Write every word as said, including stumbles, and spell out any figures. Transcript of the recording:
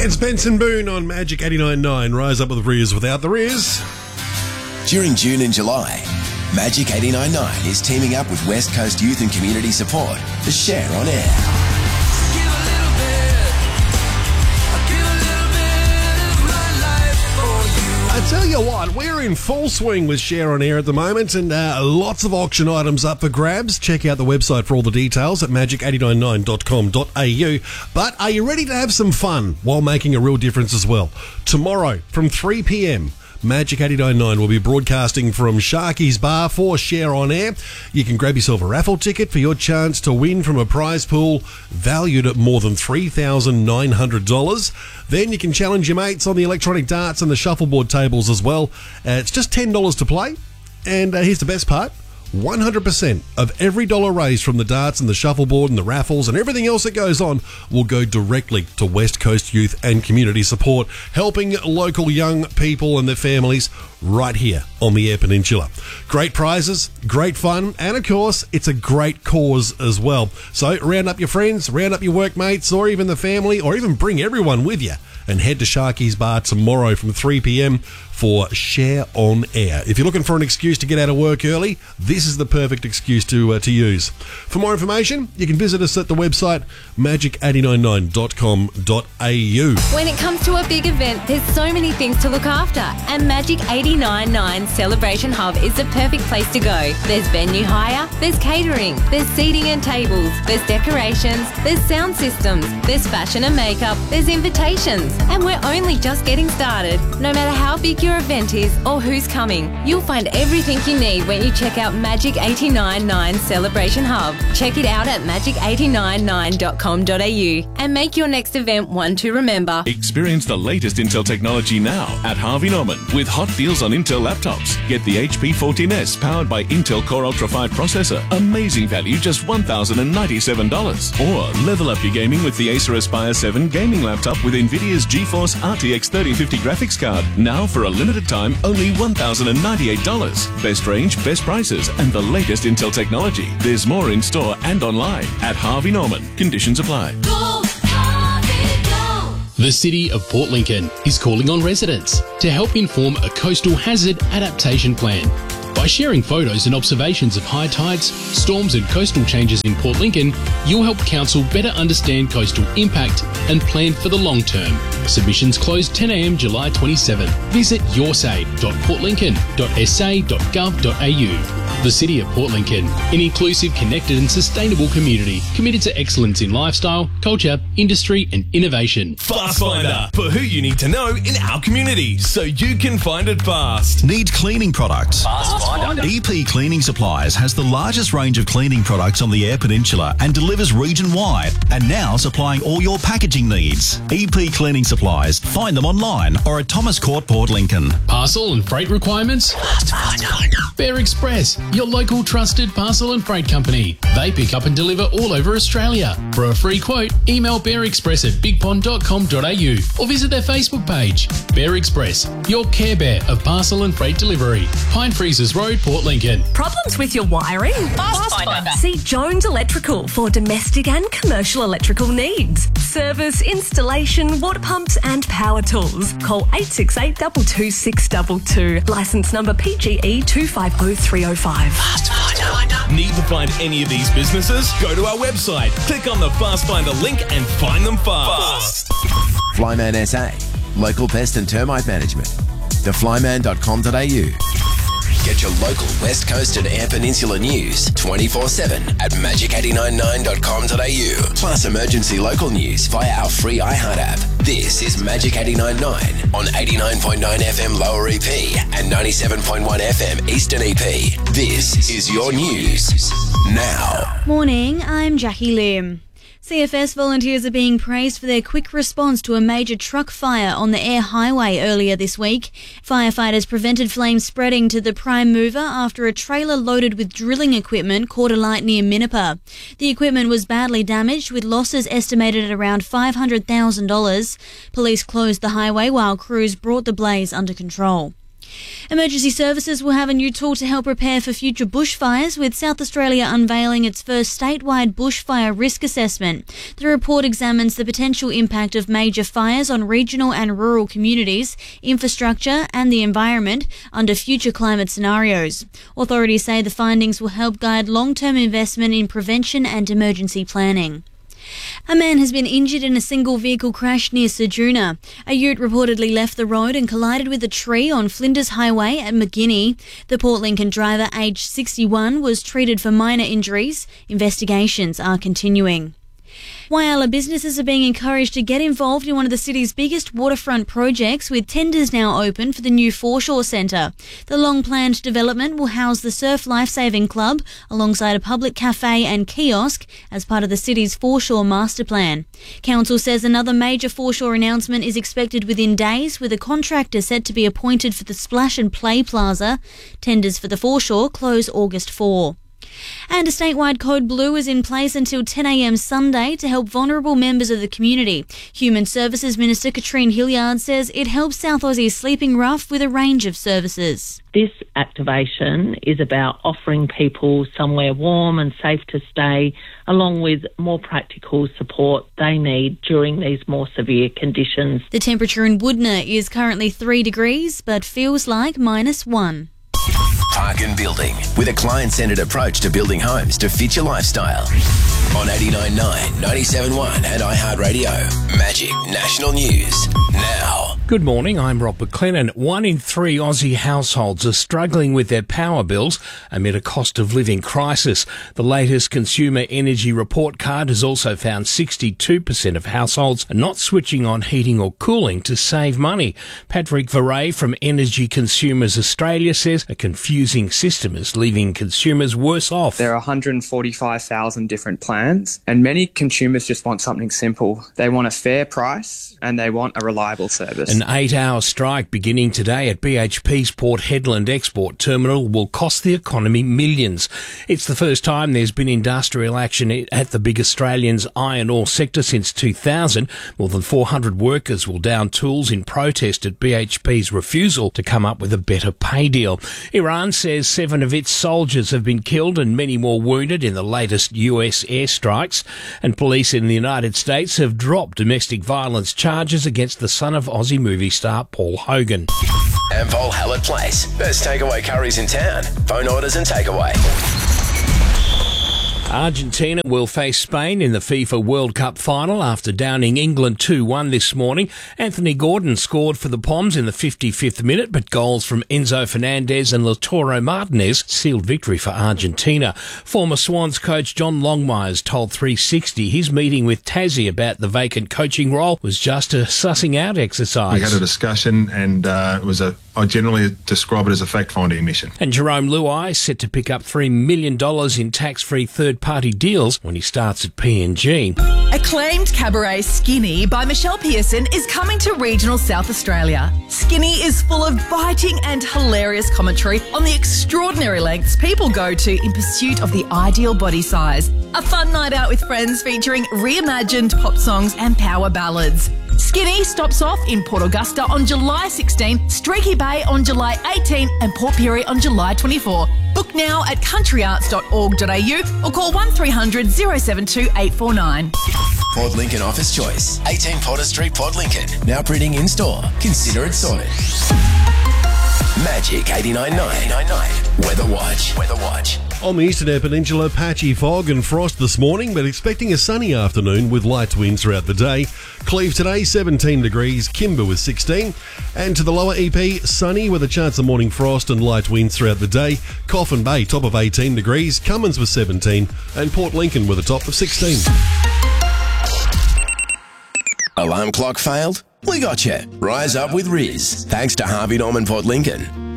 It's Benson Boone on Magic eighty-nine point nine. Rise up with the Riz without the Riz. During June and July, Magic eighty-nine point nine is teaming up with West Coast Youth and Community Support for Share on Air. I tell you what, we're in full swing with Share on Air at the moment, and uh, lots of auction items up for grabs. Check out the website for all the details at magic eight nine nine dot com dot a u. But are you ready to have some fun while making a real difference as well? Tomorrow from three p m, Magic eighty-nine point nine will be broadcasting from Sharky's Bar for Share on Air. You can grab yourself a raffle ticket for your chance to win from a prize pool valued at more than three thousand nine hundred dollars. Then you can challenge your mates on the electronic darts and the shuffleboard tables as well. Uh, it's just ten dollars to play. And uh, here's the best part. one hundred percent of every dollar raised from the darts and the shuffleboard and the raffles and everything else that goes on will go directly to West Coast Youth and Community Support, helping local young people and their families right here on the Eyre Peninsula. Great prizes, great fun, and of course, it's a great cause as well. So round up your friends, round up your workmates, or even the family, or even bring everyone with you and head to Sharky's Bar tomorrow from three p m for Share on Air. If you're looking for an excuse to get out of work early, this is the perfect excuse to uh, to use. For more information, you can visit us at the website magic eight nine nine dot com dot a u. When it comes to a big event, there's so many things to look after, and Magic eighty-nine point nine Celebration Hub is the perfect place to go. There's venue hire, there's catering, there's seating and tables, there's decorations, there's sound systems, there's fashion and makeup, there's invitations, and we're only just getting started. No matter how big your event is or who's coming, you'll find everything you need when you check out Magic eighty-nine point nine Celebration Hub. Check it out at magic eight nine nine dot com dot a u and make your next event one to remember. Experience the latest Intel technology now at Harvey Norman with hot deals on Intel laptops. Get the H P fourteen S powered by Intel Core Ultra five processor. Amazing value, just one thousand ninety-seven dollars. Or level up your gaming with the Acer Aspire seven gaming laptop with NVIDIA's GeForce R T X thirty fifty graphics card. Now for a limited time, only one thousand ninety-eight dollars. Best range, best prices, and the latest Intel technology. There's more in store and online at Harvey Norman. Conditions apply. Go, Harvey, go. The City of Port Lincoln is calling on residents to help inform a coastal hazard adaptation plan. By sharing photos and observations of high tides, storms and coastal changes in Port Lincoln, you'll help Council better understand coastal impact and plan for the long term. Submissions close ten a m July twenty-seventh. Visit yoursay dot port lincoln dot s a dot gov dot a u. The City of Port Lincoln, an inclusive, connected and sustainable community committed to excellence in lifestyle, culture, industry and innovation. Fast Finder, for who you need to know in our community, so you can find it fast. Need cleaning products? Fast Finder. E P Cleaning Supplies has the largest range of cleaning products on the Eyre Peninsula and delivers region-wide, and now supplying all your packaging needs. E P Cleaning Supplies. Find them online or at Thomas Court, Port Lincoln. Parcel and freight requirements? Fast Finder. Bear Express, your local trusted parcel and freight company. They pick up and deliver all over Australia. For a free quote, email bear express at big pond dot com dot a u or visit their Facebook page. Bear Express, your Care Bear of parcel and freight delivery. Pine Freezers Road, Port Lincoln. Problems with your wiring? Fast Finder. See Jones Electrical for domestic and commercial electrical needs. Service, installation, water pumps and power tools. Call eight six eight, two two six two two. Licence number P G E two five zero three zero five. Fast Finder. Need to find any of these businesses? Go to our website, click on the Fast Finder link and find them fast. Flyman S A, local pest and termite management. the flyman dot com dot a u. Get your local West Coast and Eyre Peninsula news twenty-four seven at magic eight nine nine dot com dot a u. Plus emergency local news via our free iHeart app. This is Magic eighty-nine point nine on eighty-nine point nine F M Lower E P and ninety-seven point one F M Eastern E P. This is your news now. Morning, I'm Jackie Lim. C F S volunteers are being praised for their quick response to a major truck fire on the Eyre Highway earlier this week. Firefighters prevented flames spreading to the prime mover after a trailer loaded with drilling equipment caught alight near Minnipa. The equipment was badly damaged, with losses estimated at around five hundred thousand dollars. Police closed the highway while crews brought the blaze under control. Emergency services will have a new tool to help prepare for future bushfires, with South Australia unveiling its first statewide bushfire risk assessment. The report examines the potential impact of major fires on regional and rural communities, infrastructure and the environment under future climate scenarios. Authorities say the findings will help guide long-term investment in prevention and emergency planning. A man has been injured in a single vehicle crash near Ceduna. A ute reportedly left the road and collided with a tree on Flinders Highway at McGuinea. The Port Lincoln driver, aged sixty-one, was treated for minor injuries. Investigations are continuing. Whyalla businesses are being encouraged to get involved in one of the city's biggest waterfront projects, with tenders now open for the new Foreshore Centre. The long-planned development will house the Surf Lifesaving Club alongside a public cafe and kiosk as part of the city's Foreshore Master Plan. Council says another major Foreshore announcement is expected within days, with a contractor set to be appointed for the Splash and Play Plaza. Tenders for the Foreshore close August fourth. And a statewide code blue is in place until ten a m Sunday to help vulnerable members of the community. Human Services Minister Katrine Hilliard says it helps South Aussies sleeping rough with a range of services. This activation is about offering people somewhere warm and safe to stay, along with more practical support they need during these more severe conditions. The temperature in Woodner is currently three degrees, but feels like minus one. Park and Building, with a client-centred approach to building homes to fit your lifestyle. On eighty-nine point nine, ninety-seven point one and iHeartRadio. Magic National News now. Good morning, I'm Rob McLennan. One in three Aussie households are struggling with their power bills amid a cost of living crisis. The latest Consumer Energy Report Card has also found sixty-two percent of households are not switching on heating or cooling to save money. Patrick Varay from Energy Consumers Australia says a confusing system is leaving consumers worse off. There are one hundred forty-five thousand different plans, and many consumers just want something simple. They want a fair price and they want a reliable service. An eight-hour strike beginning today at B H P's Port Hedland Export Terminal will cost the economy millions. It's the first time there's been industrial action at the big Australian's iron ore sector since two thousand. More than four hundred workers will down tools in protest at B H P's refusal to come up with a better pay deal. Iran says seven of its soldiers have been killed and many more wounded in the latest U S airstrikes. And police in the United States have dropped domestic violence charges against the son of Aussie movie star Paul Hogan. Ampol Hallett Place. Best takeaway curries in town. Phone orders and takeaway. Argentina will face Spain in the FIFA World Cup final after downing England two one this morning. Anthony Gordon scored for the Poms in the fifty-fifth minute, but goals from Enzo Fernandez and Lautaro Martinez sealed victory for Argentina. Former Swans coach John Longmires told three sixty his meeting with Tassie about the vacant coaching role was just a sussing out exercise. We had a discussion and uh, it was a, I generally describe it as a fact-finding mission. And Jerome Luai set to pick up three million dollars in tax-free third-party deals when he starts at P and G. Acclaimed cabaret Skinny by Michelle Pearson is coming to regional South Australia. Skinny is full of biting and hilarious commentary on the extraordinary lengths people go to in pursuit of the ideal body size. A fun night out with friends featuring reimagined pop songs and power ballads. Skinny stops off in Port Augusta on July sixteenth, Streaky Bay on July eighteenth and Port Pirie on July twenty-fourth. Book now at country arts dot org dot a u or call one three hundred, oh seven two, eight four nine. Port Lincoln Office Choice. eighteen Potter Street, Port Lincoln. Now printing in store. Consider it sorted. Magic eighty-nine point nine. Weather Watch. Weather Watch. On the Eastern Air Peninsula, patchy fog and frost this morning, but expecting a sunny afternoon with light winds throughout the day. Cleve today, seventeen degrees, Kimber with sixteen. And to the lower E P, sunny with a chance of morning frost and light winds throughout the day. Coffin Bay, top of eighteen degrees, Cummins with seventeen, and Port Lincoln with a top of sixteen. Alarm clock failed? We got you. Rise up with Riz. Thanks to Harvey Norman Port Lincoln.